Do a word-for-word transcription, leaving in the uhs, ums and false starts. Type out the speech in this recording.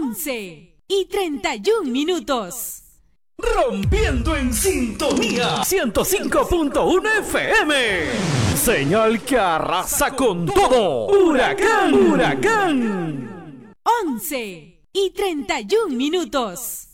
once y treinta y un minutos. Rompiendo en sintonía ciento cinco punto uno F M. Señal que arrasa con todo. Huracán, huracán. once y treinta y un minutos.